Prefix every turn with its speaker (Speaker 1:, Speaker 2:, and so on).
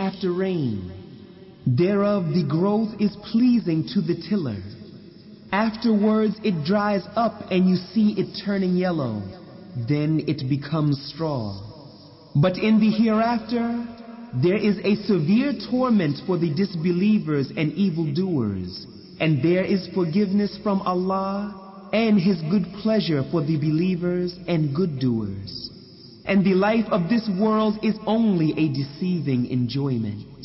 Speaker 1: after rain. Thereof the growth is pleasing to the tiller. Afterwards it dries up and you see it turning yellow. Then it becomes straw. But in the hereafter, there is a severe torment for the disbelievers and evildoers, and there is forgiveness from Allah and His good pleasure for the believers and good doers. And the life of this world is only a deceiving enjoyment.